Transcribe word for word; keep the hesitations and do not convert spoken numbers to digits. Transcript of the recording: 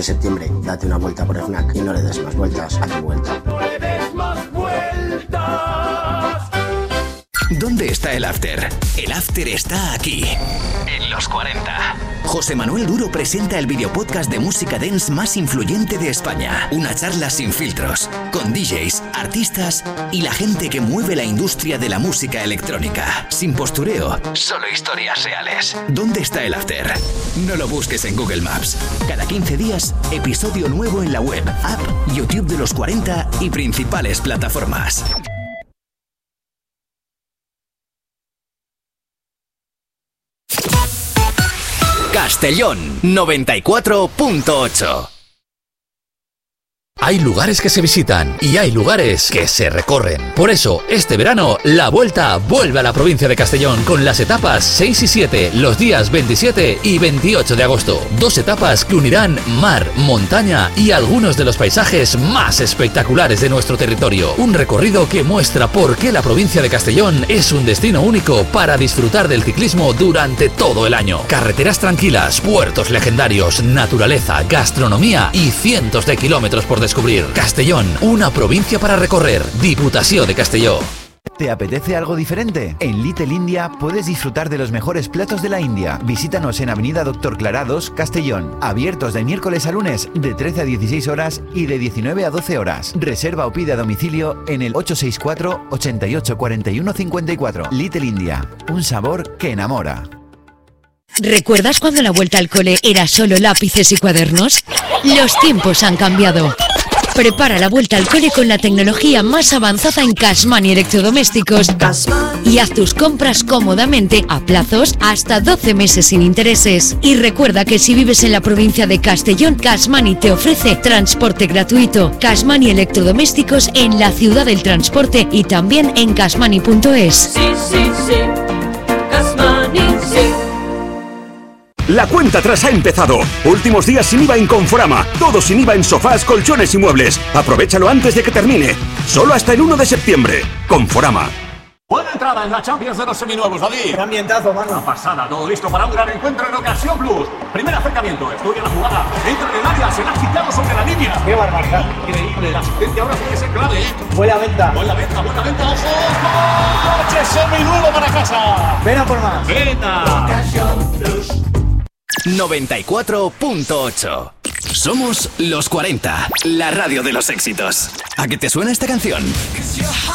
de septiembre, date una vuelta por FNAC y no le des más vueltas a tu vuelta. No le des más vueltas. ¿Dónde está el after? El after está aquí, en los cuarenta. José Manuel Duro presenta el videopodcast de música dance más influyente de España. Una charla sin filtros, con D Js, artistas y la gente que mueve la industria de la música electrónica. Sin postureo, solo historias reales. ¿Dónde está el after? No lo busques en Google Maps. Cada quince días, episodio nuevo en la web, app, YouTube de los cuarenta y principales plataformas. Castellón noventa y cuatro punto ocho. Hay lugares que se visitan y hay lugares que se recorren. Por eso, este verano, la Vuelta vuelve a la provincia de Castellón con las etapas seis y siete, los días veintisiete y veintiocho de agosto. Dos etapas que unirán mar, montaña y algunos de los paisajes más espectaculares de nuestro territorio. Un recorrido que muestra por qué la provincia de Castellón es un destino único para disfrutar del ciclismo durante todo el año. Carreteras tranquilas, puertos legendarios, naturaleza, gastronomía y cientos de kilómetros por descubrir. Castellón, una provincia para recorrer. Diputación de Castelló. ¿Te apetece algo diferente? En Little India puedes disfrutar de los mejores platos de la India. Visítanos en Avenida Doctor Clará dos, Castellón. Abiertos de miércoles a lunes de trece a dieciséis horas y de diecinueve a doce horas. Reserva o pide a domicilio en el ocho seis cuatro, ochenta y ocho, cuarenta y uno, cincuenta y cuatro. Little India, un sabor que enamora. ¿Recuerdas cuando la vuelta al cole era solo lápices y cuadernos? Los tiempos han cambiado. Prepara la vuelta al cole con la tecnología más avanzada en Cashmani Electrodomésticos y haz tus compras cómodamente a plazos hasta doce meses sin intereses. Y recuerda que si vives en la provincia de Castellón, Cashmani te ofrece transporte gratuito. Cashmani Electrodomésticos en la ciudad del transporte y también en cashmani punto es. Sí, sí, sí. Cashmani, sí. La cuenta atrás ha empezado. Últimos días sin I V A en Conforama. Todo sin I V A en sofás, colchones y muebles. Aprovechalo antes de que termine. Solo hasta el uno de septiembre. Conforama. Buena entrada en la Champions de los seminuevos, David. ¡Qué ambientazo, mano! Una pasada, todo listo para un gran encuentro en Ocasión Plus. Primer acercamiento, estudia la jugada. Entra en el área, se la ha quitado sobre la línea. ¡Qué barbaridad! Increíble, la asistencia ahora tiene que ser clave, ¿eh? Buena venta. Buena venta, buena venta, ojo. ¡Coche seminuevo para casa! Ven a por más. ¡Venta! Ocasión Plus. noventa y cuatro punto ocho. Somos los cuarenta, la radio de los éxitos. ¿A qué te suena esta canción?